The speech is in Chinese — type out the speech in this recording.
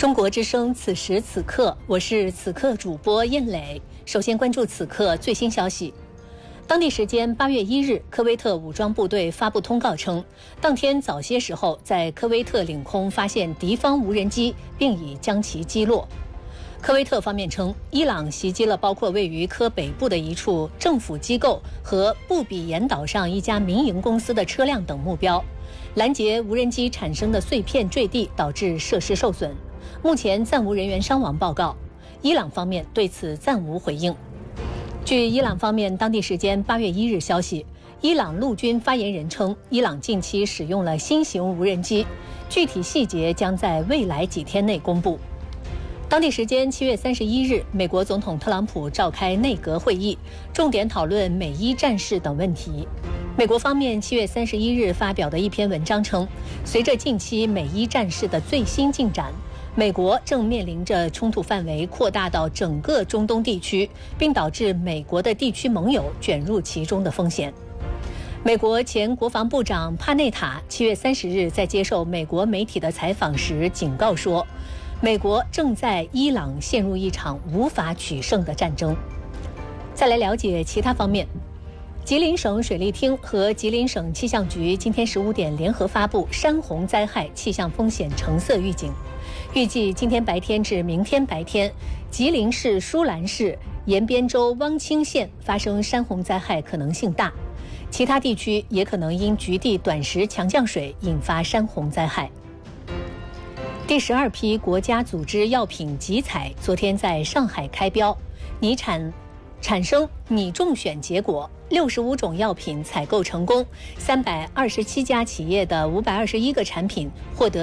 中国之声，此时此刻，我是此刻主播燕磊。首先关注此刻最新消息。当地时间8月1日，科威特武装部队发布通告称，当天早些时候在科威特领空发现敌方无人机，并已将其击落。科威特方面称，伊朗袭击了包括位于科北部的一处政府机构和布比岩岛上一家民营公司的车辆等目标，拦截无人机产生的碎片坠地，导致设施受损。目前暂无人员伤亡报告，伊朗方面对此暂无回应。据伊朗方面当地时间8月1日消息，伊朗陆军发言人称，伊朗近期使用了新型无人机，具体细节将在未来几天内公布。当地时间7月31日，美国总统特朗普召开内阁会议，重点讨论美伊战事等问题。美国方面7月31日发表的一篇文章称，随着近期美伊战事的最新进展，美国正面临着冲突范围扩大到整个中东地区，并导致美国的地区盟友卷入其中的风险。美国前国防部长帕内塔7月30日在接受美国媒体的采访时警告说，美国正在伊朗陷入一场无法取胜的战争。再来了解其他方面。吉林省水利厅和吉林省气象局今天15点联合发布山洪灾害气象风险橙色预警，预计今天白天至明天白天，吉林市舒兰市延边州汪清县发生山洪灾害可能性大，其他地区也可能因局地短时强降水引发山洪灾害。第12批国家组织药品集采昨天在上海开标，产生拟中选结果，65种药品采购成功，327家企业的521个产品获得